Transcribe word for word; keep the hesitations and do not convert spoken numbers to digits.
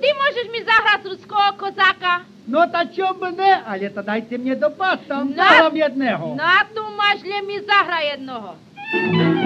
ty możesz mi zagrać ruskiego kozaka? No ta czemu nie, ale to dajcie mnie do basa, Na- mam jednego. Na tu masz mi zagra jednego.